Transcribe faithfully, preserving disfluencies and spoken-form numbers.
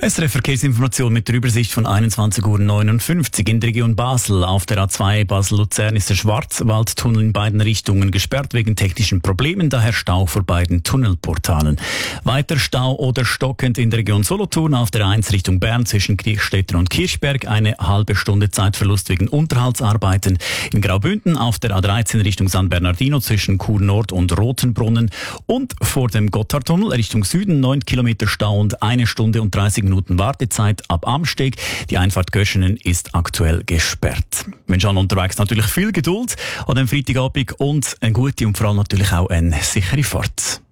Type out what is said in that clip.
S R F-Verkehrsinformation mit der Übersicht von einundzwanzig Uhr neunundfünfzig in der Region Basel. Auf der A zwei Basel-Luzern ist der Schwarzwaldtunnel in beiden Richtungen gesperrt wegen technischen Problemen, daher Stau vor beiden Tunnelportalen. Weiter Stau oder stockend in der Region Solothurn auf der eins Richtung Bern zwischen Kirchstetten und Kirchberg, eine halbe Stunde Zeitverlust wegen Unterhaltsarbeiten. In Graubünden auf der A dreizehn Richtung San Bernardino zwischen Chur Nord und Rotenbrunnen und vor dem Gotthardtunnel Richtung Süden neun Kilometer Stau und eine Stunde und dreißig Minuten Wartezeit ab Amsteg. Die Einfahrt Göschenen ist aktuell gesperrt. Wir wünschen unterwegs natürlich viel Geduld an dem Freitagabend und eine gute und vor allem natürlich auch eine sichere Fahrt.